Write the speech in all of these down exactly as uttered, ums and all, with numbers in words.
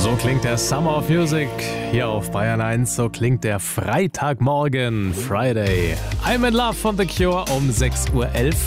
So klingt der Summer of Music hier auf Bayern eins. So klingt der Freitagmorgen, Friday. I'm in Love von The Cure um sechs Uhr elf.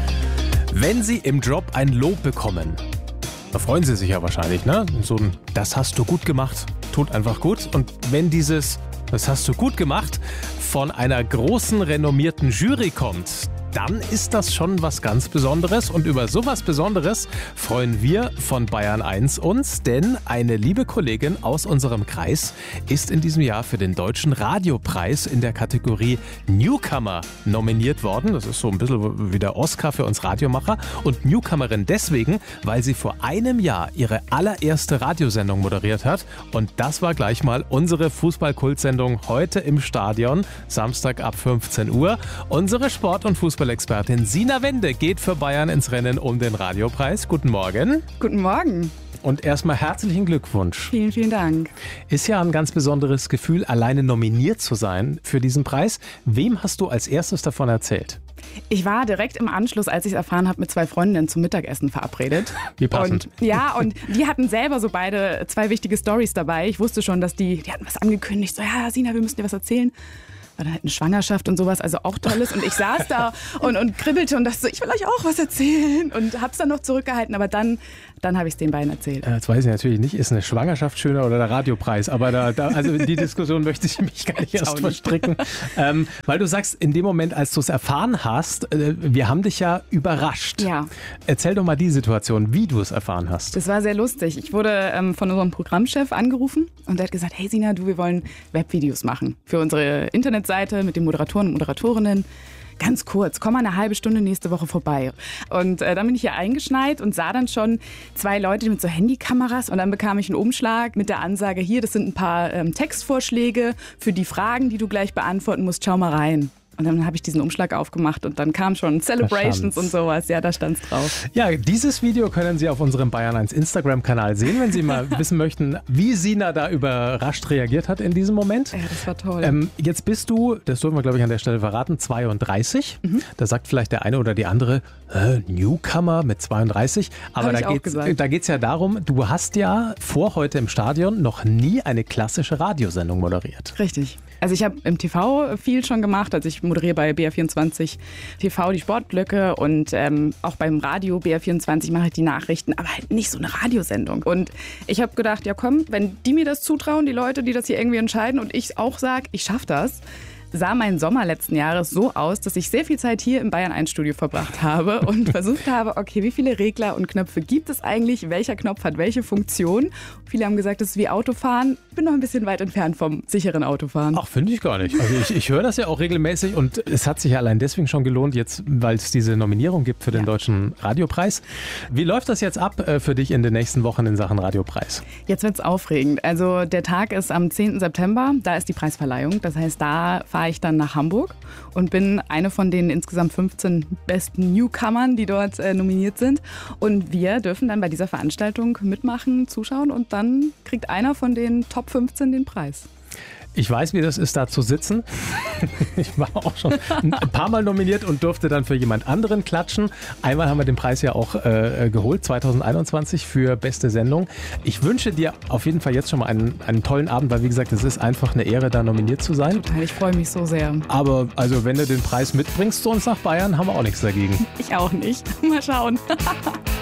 Wenn Sie im Job ein Lob bekommen, da freuen Sie sich ja wahrscheinlich, ne? So ein "Das hast du gut gemacht" tut einfach gut. Und wenn dieses "Das hast du gut gemacht" von einer großen, renommierten Jury kommt, dann ist das schon was ganz Besonderes. Und über sowas Besonderes freuen wir von Bayern eins uns, denn eine liebe Kollegin aus unserem Kreis ist in diesem Jahr für den Deutschen Radiopreis in der Kategorie Newcomer nominiert worden. Das ist so ein bisschen wie der Oscar für uns Radiomacher. Und Newcomerin deswegen, weil sie vor einem Jahr ihre allererste Radiosendung moderiert hat. Und das war gleich mal unsere Fußball-Kultsendung heute im Stadion, Samstag ab fünfzehn Uhr. Unsere Sport- und Fußball Expertin Sina Wende geht für Bayern ins Rennen um den Radiopreis. Guten Morgen. Guten Morgen. Und erstmal herzlichen Glückwunsch. Vielen, vielen Dank. Ist ja ein ganz besonderes Gefühl, alleine nominiert zu sein für diesen Preis. Wem hast du als erstes davon erzählt? Ich war direkt im Anschluss, als ich es erfahren habe, mit zwei Freundinnen zum Mittagessen verabredet. Wie passend. Und, ja, und die hatten selber so beide zwei wichtige Storys dabei. Ich wusste schon, dass die, die hatten was angekündigt. So, ja, Sina, wir müssen dir was erzählen. War dann halt eine Schwangerschaft und sowas, also auch Tolles. Und ich saß da und, und kribbelte und dachte so, ich will euch auch was erzählen. Und hab's dann noch zurückgehalten, aber dann, dann habe ich es den beiden erzählt. Jetzt weiß ich natürlich nicht, ist eine Schwangerschaft schöner oder der Radiopreis, aber da, da, also die Diskussion möchte ich mich gar nicht erst verstricken. Ähm, weil du sagst, in dem Moment, als du es erfahren hast, äh, wir haben dich ja überrascht. Ja. Erzähl doch mal die Situation, wie du es erfahren hast. Das war sehr lustig. Ich wurde ähm, von unserem Programmchef angerufen und der hat gesagt, hey Sina, du, wir wollen Webvideos machen für unsere Internetseite mit den Moderatoren und Moderatorinnen. Ganz kurz, komm mal eine halbe Stunde nächste Woche vorbei. Und äh, dann bin ich hier eingeschneit und sah dann schon zwei Leute mit so Handykameras und dann bekam ich einen Umschlag mit der Ansage, hier, das sind ein paar ähm, Textvorschläge für die Fragen, die du gleich beantworten musst, schau mal rein. Und dann habe ich diesen Umschlag aufgemacht und dann kam schon Celebrations und sowas. Ja, da stand's drauf. Ja, dieses Video können Sie auf unserem Bayern eins Instagram-Kanal sehen, wenn Sie mal wissen möchten, wie Sina da überrascht reagiert hat in diesem Moment. Ja, das war toll. Ähm, jetzt bist du, das dürfen wir glaube ich an der Stelle verraten, zweiunddreißig. Mhm. Da sagt vielleicht der eine oder die andere, äh, Newcomer mit zweiunddreißig. Aber da geht's, da geht's ja darum, du hast ja vor heute im Stadion noch nie eine klassische Radiosendung moderiert. Richtig. Also ich habe im T V viel schon gemacht, also ich moderiere bei B R vierundzwanzig T V die Sportblöcke und ähm, auch beim Radio B R vierundzwanzig mache ich die Nachrichten, aber halt nicht so eine Radiosendung. Und ich habe gedacht, ja komm, wenn die mir das zutrauen, die Leute, die das hier irgendwie entscheiden und ich auch sage, ich schaffe das, sah mein Sommer letzten Jahres so aus, dass ich sehr viel Zeit hier im Bayern eins Studio verbracht habe und versucht habe, okay, wie viele Regler und Knöpfe gibt es eigentlich? Welcher Knopf hat welche Funktion? Viele haben gesagt, das ist wie Autofahren. Ich bin noch ein bisschen weit entfernt vom sicheren Autofahren. Ach, finde ich gar nicht. Also ich, ich höre das ja auch regelmäßig und es hat sich ja allein deswegen schon gelohnt, jetzt, weil es diese Nominierung gibt für den ja. Deutschen Radiopreis. Wie läuft das jetzt ab äh, für dich in den nächsten Wochen in Sachen Radiopreis? Jetzt wird es aufregend. Also der Tag ist am zehnten September, da ist die Preisverleihung. Das heißt, da fahre ich dann nach Hamburg und bin eine von den insgesamt fünfzehn besten Newcomern, die dort äh, nominiert sind. Und wir dürfen dann bei dieser Veranstaltung mitmachen, zuschauen und dann kriegt einer von den Top fünfzehn den Preis. Ich weiß, wie das ist, da zu sitzen. Ich war auch schon ein paar Mal nominiert und durfte dann für jemand anderen klatschen. Einmal haben wir den Preis ja auch äh, geholt, zweitausendeinundzwanzig für beste Sendung. Ich wünsche dir auf jeden Fall jetzt schon mal einen, einen tollen Abend, weil wie gesagt, es ist einfach eine Ehre, da nominiert zu sein. Total, ich freue mich so sehr. Aber also wenn du den Preis mitbringst zu uns nach Bayern, haben wir auch nichts dagegen. Ich auch nicht. Mal schauen.